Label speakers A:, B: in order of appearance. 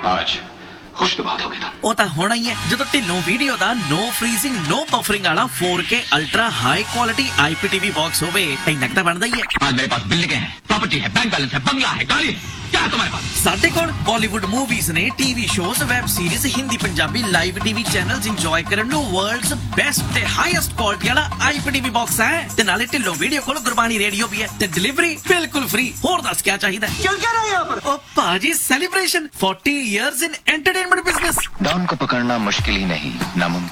A: आज खुश तो बहुत हो गया था।
B: ਉਹ ਤਾਂ ਹੋਣਾ ਹੀ ਹੈ ਜਦੋਂ ਢਿੱਲੋਂ ਵੀਡੀਓ ਦਾ ਨੋ ਫ੍ਰੀਜ਼ਿੰਗ ਨੋ ਬਫਰਿੰਗ ਵਾਲਾ 4K ultra high quality IPTV box ਹੋਵੇ ਇੰਨਾ ਕੁ ਤਾਂ ਬਣਦਾ ਹੀ ਹੈ।
A: आज मेरे पास बिल्डिंगें हैं, प्रॉपर्टी है, बैंक बैलेंस है, बंगला है, गाड़ी है, क्या है तुम्हारे पास?
B: ਸਾਡੇ ਕੋਲ ਬਾਲੀਵੁੱਡ ਮੂਵੀਜ਼ ਨੇ, TV shows, web series, Hindi Punjabi live TV channels enjoy ਕਰਨ ਨੂੰ ਵਰਲਡਸ ਬੈਸਟ ਤੇ ਹਾਈਐਸਟ ਕੁਆਲਿਟੀ ਵਾਲਾ IPTV ਬਾਕਸ ਹੈ ਤੇ ਨਾਲੇ ਢਿੱਲੋਂ ਵੀਡੀਓ ਕੋਲ ਗੁਰਬਾਣੀ ਰੇਡੀਓ ਵੀ ਹੈ ਤੇ ਡਿਲੀਵਰੀ ਬਿਲਕੁਲ ਫ੍ਰੀ। ਹੋਰ ਦੱਸ ਕੀ ਚਾਹੀਦਾ?
C: चल क्या रहा है यहाँ पर?
B: ਉਹ ਭਾਜੀ ਸੈਲੀਬ੍ਰੇਸ਼ਨ 40 ਇਅਰਸ ਇਨ ਐਂਟਰਟੇਨਮੈਂਟ ਬਿਜ਼ਨਸ।
D: डॉन को पकड़ना मुश्किल ही नहीं नामुमकिन